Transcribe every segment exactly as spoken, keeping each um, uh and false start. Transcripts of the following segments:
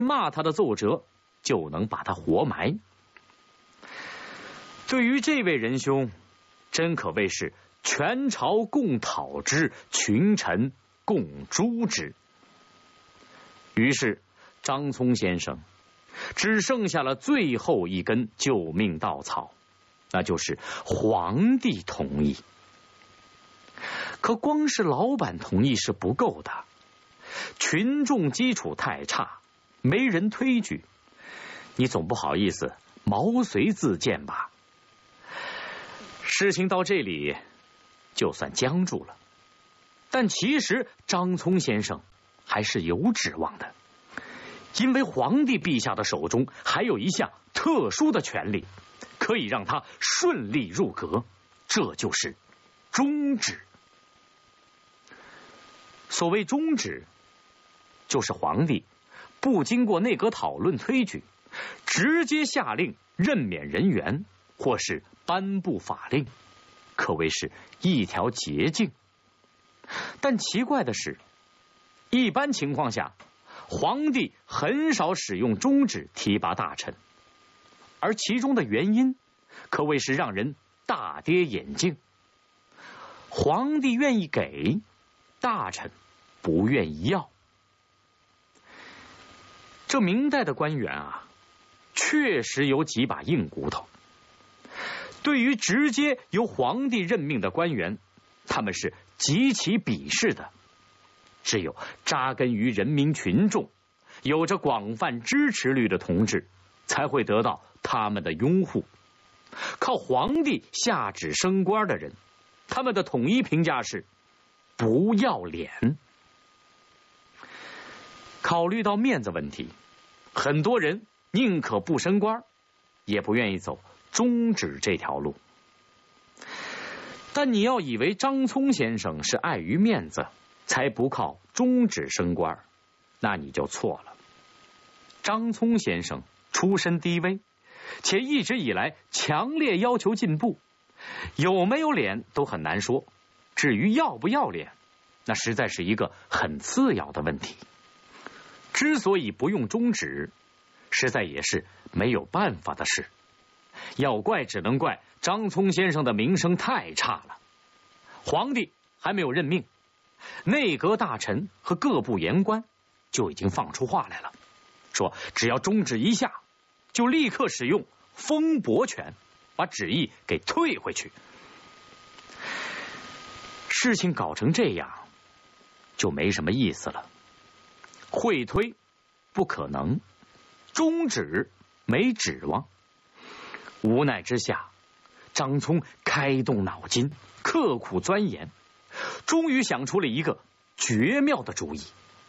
骂他的奏折就能把他活埋。对于这位仁兄，真可谓是全朝共讨之，群臣共诛之。于是张聪先生只剩下了最后一根救命稻草，那就是皇帝同意。可光是老板同意是不够的，群众基础太差，没人推举，你总不好意思毛遂自荐吧？事情到这里就算僵住了。但其实张聪先生还是有指望的，因为皇帝陛下的手中还有一项特殊的权利，可以让他顺利入阁，这就是中旨。所谓中旨，就是皇帝不经过内阁讨论推举，直接下令任免人员或是颁布法令，可谓是一条捷径。但奇怪的是，一般情况下皇帝很少使用中旨提拔大臣，而其中的原因可谓是让人大跌眼镜。皇帝愿意给，大臣不愿意要。这明代的官员啊，确实有几把硬骨头。对于直接由皇帝任命的官员，他们是极其鄙视的。只有扎根于人民群众，有着广泛支持率的同志，才会得到他们的拥护。靠皇帝下旨升官的人，他们的统一评价是不要脸。考虑到面子问题，很多人宁可不升官，也不愿意走中旨这条路。但你要以为张聪先生是碍于面子才不靠中旨升官，那你就错了。张聪先生出身低微，且一直以来强烈要求进步，有没有脸都很难说。至于要不要脸，那实在是一个很次要的问题。之所以不用中旨，实在也是没有办法的事。要怪只能怪张聪先生的名声太差了。皇帝还没有任命，内阁大臣和各部言官就已经放出话来了，说只要中旨一下，就立刻使用封驳权，把旨意给退回去。事情搞成这样，就没什么意思了。会推不可能，中旨没指望。无奈之下，张聪开动脑筋，刻苦钻研，终于想出了一个绝妙的主意。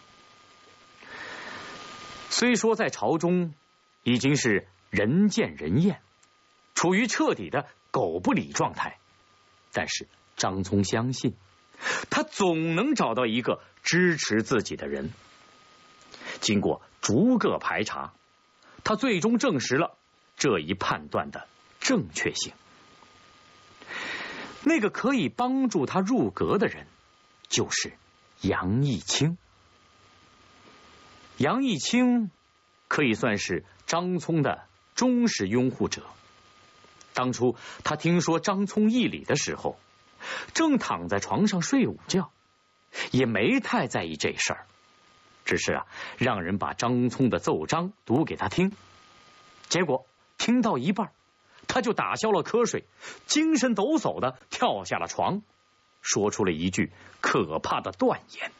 虽说在朝中已经是人见人厌，处于彻底的狗不理状态，但是张聪相信他总能找到一个支持自己的人。经过逐个排查，他最终证实了这一判断的正确性。那个可以帮助他入阁的人，就是杨义清。杨义清可以算是张聪的忠实拥护者。当初他听说张聪议礼的时候，正躺在床上睡午觉，也没太在意这事儿，只是啊，让人把张聪的奏章读给他听。结果听到一半，他就打消了瞌睡，精神抖擞的跳下了床，说出了一句可怕的断言：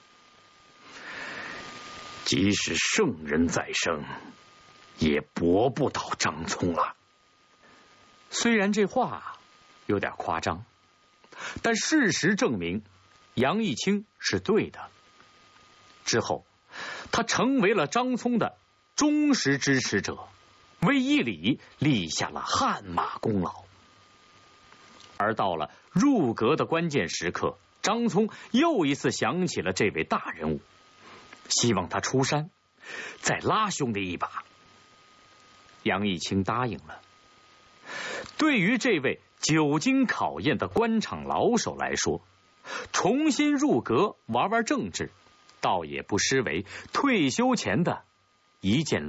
即使圣人再生，也驳不倒张聪了。虽然这话有点夸张，但事实证明杨义清是对的。之后他成为了张聪的忠实支持者，为议礼立下了汗马功劳。而到了入阁的关键时刻，张聪又一次想起了这位大人物，希望他出山再拉兄弟一把。杨义清答应了。对于这位久经考验的官场老手来说，重新入阁玩玩政治，倒也不失为退休前的一件